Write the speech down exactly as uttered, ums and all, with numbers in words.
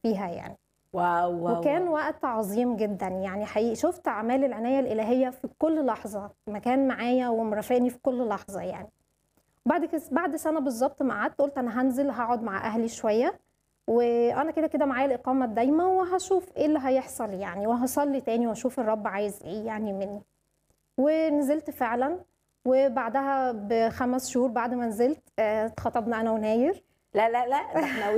فيها يعني. واو واو وكان واو. وقت عظيم جدا يعني حقيقي، شفت اعمال العنايه الالهيه في كل لحظه، مكان معايا ومرافقني في كل لحظه يعني. بعد كده بعد سنه بالظبط ما قعدت قلت انا هنزل هقعد مع اهلي شويه، وانا كده كده معايا الاقامه الدايمه وهشوف ايه اللي هيحصل يعني، وهصلي تاني واشوف الرب عايز ايه يعني مني. ونزلت فعلا، وبعدها بخمس شهور بعد ما نزلت آه، اتخطبنا انا وناير. لا لا لا، ده احنا